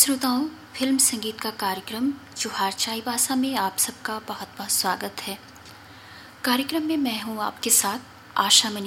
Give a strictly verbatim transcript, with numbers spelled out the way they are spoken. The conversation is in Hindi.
श्रोताओं, फिल्म संगीत का कार्यक्रम जुहार चाईबासा में आप सबका बहुत बहुत स्वागत है। कार्यक्रम में मैं हूं आपके साथ आशा मनी